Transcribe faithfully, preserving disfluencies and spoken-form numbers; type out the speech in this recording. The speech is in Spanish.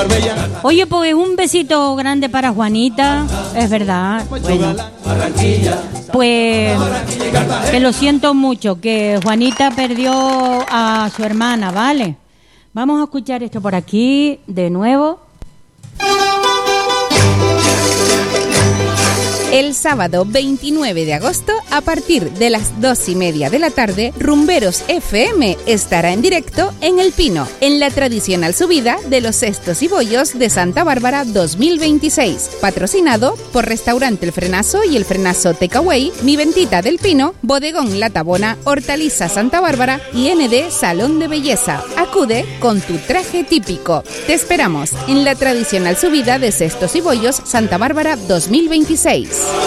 Oye, pues un besito grande para Juanita, es verdad. Bueno, pues que lo siento mucho, que Juanita perdió a su hermana, ¿vale? Vamos a escuchar esto por aquí de nuevo. El sábado veintinueve de agosto, a partir de las dos y media de la tarde, Rumberos F M estará en directo en El Pino, en la tradicional subida de los cestos y bollos de Santa Bárbara dos mil veintiséis, patrocinado por Restaurante El Frenazo y El Frenazo Takeaway, Mi Ventita del Pino, Bodegón La Tabona, Hortaliza Santa Bárbara y N D Salón de Belleza. Acude con tu traje típico. Te esperamos en la tradicional subida de cestos y bollos Santa Bárbara dos mil veintiséis.